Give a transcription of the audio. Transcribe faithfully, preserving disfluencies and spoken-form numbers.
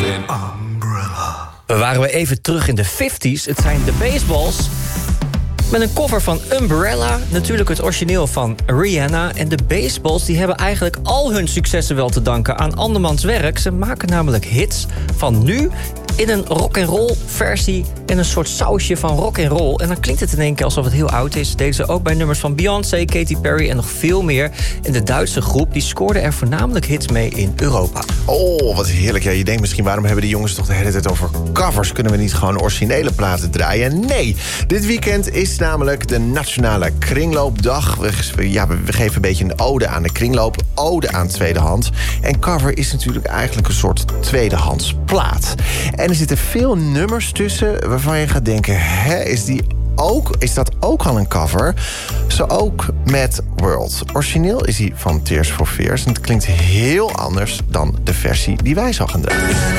We waren weer even terug in de vijftiger. Het zijn de Baseballs met een cover van Umbrella. Natuurlijk het origineel van Rihanna. En de Baseballs die hebben eigenlijk al hun successen wel te danken aan andermans werk. Ze maken namelijk hits van nu in een rock'n'roll versie en een soort sausje van rock'n'roll. En dan klinkt het in één keer alsof het heel oud is. Deden ze ook bij nummers van Beyoncé, Katy Perry en nog veel meer. En de Duitse groep die scoorde er voornamelijk hits mee in Europa. Oh, wat heerlijk. Ja, je denkt misschien, waarom hebben die jongens toch de hele tijd over covers? Kunnen we niet gewoon originele platen draaien? Nee, dit weekend is namelijk de Nationale Kringloopdag. We, ja, we geven een beetje een ode aan de kringloop, ode aan tweedehand. En cover is natuurlijk eigenlijk een soort tweedehands plaat. En er zitten veel nummers tussen waarvan je gaat denken, hè, is die ook, is dat ook al een cover? Zo ook met World. Origineel is hij van Tears for Fears en het klinkt heel anders dan de versie die wij zo gaan draaien.